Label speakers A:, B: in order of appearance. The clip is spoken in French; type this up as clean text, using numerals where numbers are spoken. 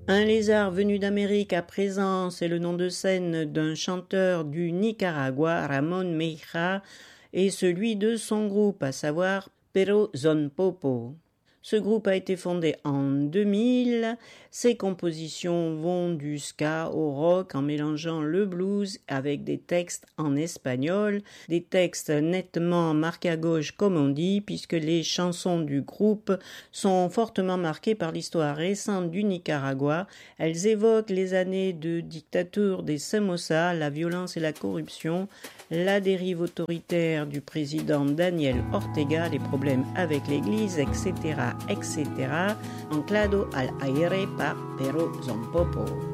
A: Un lézard venu d'Amérique à présent, c'est le nom de scène d'un chanteur du Nicaragua, Ramón Meija, et celui de son groupe, à savoir Pero Son Popo. Ce groupe a été fondé en 2000. Ses compositions vont du ska au rock en mélangeant le blues avec des textes en espagnol, des textes nettement marqués à gauche comme on dit, puisque les chansons du groupe sont fortement marquées par l'histoire récente du Nicaragua. Elles évoquent les années de dictature des Somoza, la violence et la corruption, la dérive autoritaire du président Daniel Ortega, les problèmes avec l'église, etc., etc., anclado al aire par Pero Son Popo.